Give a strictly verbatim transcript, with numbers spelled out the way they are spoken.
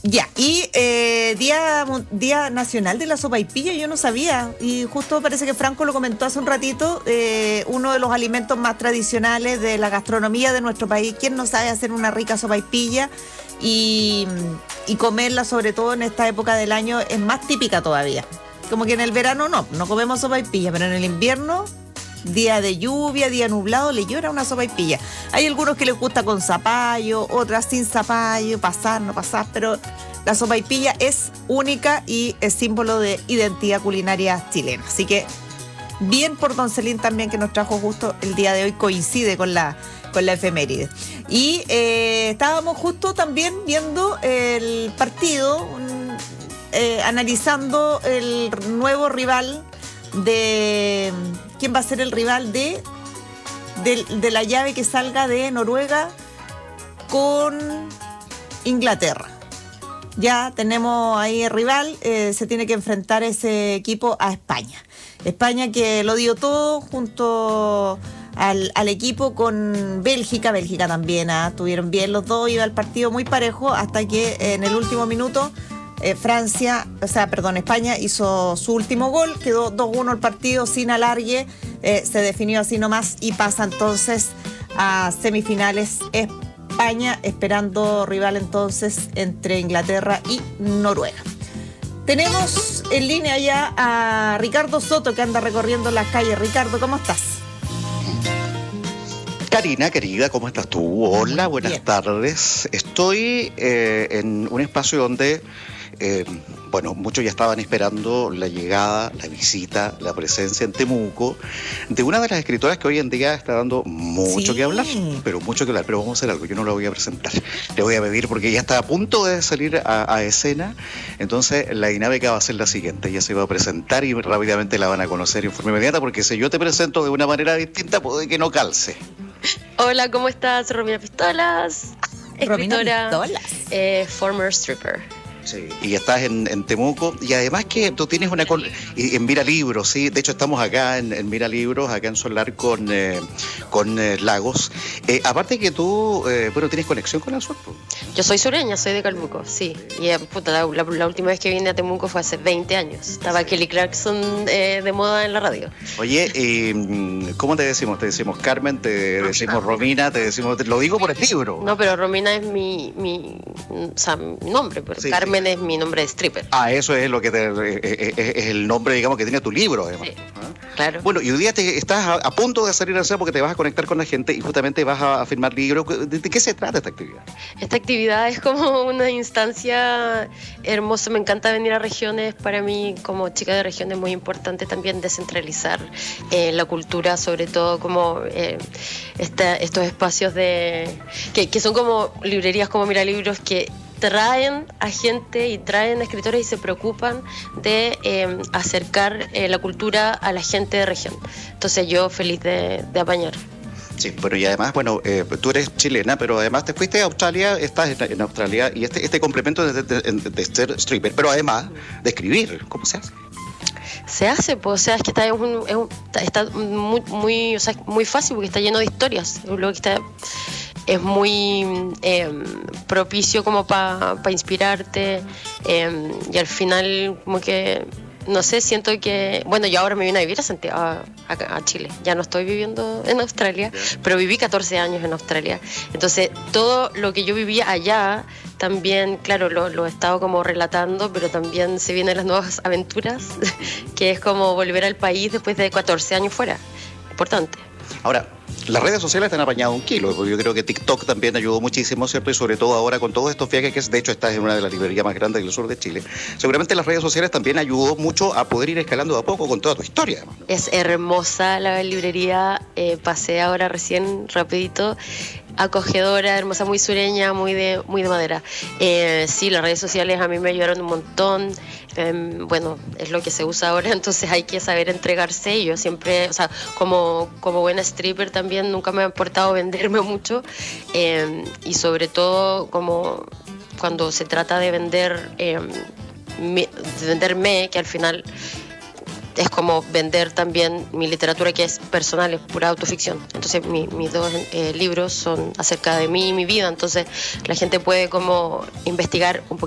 Ya, y eh, día, día Nacional de la Sopaipilla, yo no sabía, y justo parece que Franco lo comentó hace un ratito, eh, uno de los alimentos más tradicionales de la gastronomía de nuestro país. ¿Quién no sabe hacer una rica sopaipilla? Y, y comerla, sobre todo en esta época del año, es más típica todavía. Como que en el verano no, no comemos sopaipilla, pero en el invierno, día de lluvia, día nublado, le llora una sopaipilla. Hay algunos que les gusta con zapallo, otras sin zapallo, pasar, no pasar, pero la sopaipilla es única y es símbolo de identidad culinaria chilena. Así que bien por Don Celín también, que nos trajo justo el día de hoy, coincide con la, con la efeméride. Y eh, estábamos justo también viendo el partido, eh, analizando el nuevo rival de... ¿Quién va a ser el rival de, de, de la llave que salga de Noruega con Inglaterra? Ya tenemos ahí el rival, eh, se tiene que enfrentar ese equipo a España. España que lo dio todo junto al, al equipo con Bélgica. Bélgica también, ¿eh? Estuvieron bien los dos, iba el partido muy parejo hasta que en el último minuto Eh, Francia, o sea, perdón, España hizo su último gol, quedó dos uno el partido sin alargue, eh, se definió así nomás y pasa entonces a semifinales España, esperando rival entonces entre Inglaterra y Noruega. Tenemos en línea ya a Ricardo Soto, que anda recorriendo las calles. Ricardo, ¿cómo estás? Karina, querida, ¿cómo estás tú? Hola, buenas Bien. tardes. Estoy eh, en un espacio donde, eh, bueno, muchos ya estaban esperando la llegada, la visita, la presencia en Temuco de una de las escritoras que hoy en día está dando mucho Sí. que hablar, pero mucho que hablar. Pero vamos a hacer algo, yo no la voy a presentar. Le voy a pedir porque ella está a punto de salir a, a escena. Entonces, la dinámica va a ser la siguiente. Ella se va a presentar y rápidamente la van a conocer en forma inmediata, porque si yo te presento de una manera distinta, puede que no calce. Hola, ¿cómo estás? Romina Pistolas, Romina escritora, Pistolas. eh, former stripper. Sí, y estás en, en Temuco, y además que tú tienes una... Con, y, en Mira Libros, sí, de hecho estamos acá en, en Mira Libros, acá en Solar con, eh, con eh, Lagos. Eh, aparte que tú, eh, bueno, tienes conexión con el sur. Yo soy sureña, soy de Calbuco, sí. Y eh, puta, la, la, la última vez que vine a Temuco fue hace veinte años. Estaba Kelly Clarkson eh, de moda en la radio. Oye, eh, ¿cómo te decimos? Te decimos Carmen, te decimos Romina, te decimos... Te, lo digo por el libro. No, pero Romina es mi, mi, o sea, mi nombre, pero Sí, Carmen sí. es mi nombre de stripper. Ah, eso es lo que te, eh, eh, eh, es el nombre, digamos, que tiene tu libro, además. Sí, ¿Ah? claro. Bueno, y hoy día te, estás a, a punto de salir a hacer porque te vas a conectar con la gente y justamente vas a, a firmar libros. ¿De, de qué se trata esta actividad? Esta actividad es como una instancia hermosa, me encanta venir a regiones, para mí como chica de regiones es muy importante también descentralizar eh, la cultura, sobre todo como eh, esta, estos espacios de que, que son como librerías como Mira Libros, que traen a gente y traen a escritores y se preocupan de eh, acercar eh, la cultura a la gente de región. Entonces yo feliz de, de apañar. Sí, pero y además, bueno, eh, tú eres chilena, pero además te fuiste a Australia, estás en, en Australia, y este, este complemento de, de, de, de ser stripper, pero además de escribir, ¿cómo se hace? Se hace, pues, o sea, es que está, es un, es un- está, está muy, muy, o sea, muy fácil porque está lleno de historias. Luego que está, es muy eh, propicio como para pa inspirarte eh, y al final como que, no sé, siento que, bueno, yo ahora me vine a vivir a Santiago, a, a- a Chile. Ya no estoy viviendo en Australia, pero viví catorce años en Australia. Entonces, todo lo que yo vivía allá también, claro, lo, lo he estado como relatando, pero también se vienen las nuevas aventuras, que es como volver al país después de catorce años fuera. Importante. Ahora, las redes sociales te han apañado un kilo, porque yo creo que TikTok también ayudó muchísimo, ¿cierto? Y sobre todo ahora con todos estos viajes, que es, de hecho estás en una de las librerías más grandes del sur de Chile. Seguramente las redes sociales también ayudó mucho a poder ir escalando de a poco con toda tu historia, ¿no? Es hermosa la librería, eh, pasé ahora recién rapidito, acogedora, hermosa, muy sureña, muy de, muy de madera. Eh, sí, las redes sociales a mí me ayudaron un montón. Eh, bueno, es lo que se usa ahora, entonces hay que saber entregarse. Y yo siempre, o sea, como, como buena stripper también nunca me ha importado venderme mucho. Eh, y sobre todo como cuando se trata de vender, eh, mi- de venderme, que al final es como vender también mi literatura, que es personal, es pura autoficción. Entonces mi, mis dos eh, libros son acerca de mí y mi vida, entonces la gente puede como investigar un poquito